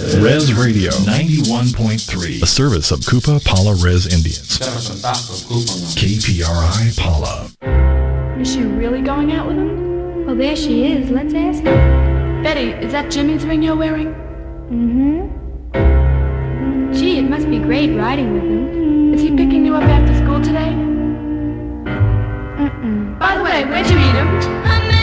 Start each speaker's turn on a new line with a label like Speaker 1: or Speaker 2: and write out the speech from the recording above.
Speaker 1: Res Radio 91.3, a service of Kupa Pala Res Indians. KPRI Pala.
Speaker 2: Is she really going out with him?
Speaker 3: Well, there she is. Let's ask her.
Speaker 2: Betty, is that Jimmy's ring you're wearing?
Speaker 3: Gee, it must be great riding with him.
Speaker 2: Is he picking you up after school today? By the way, where'd you meet him?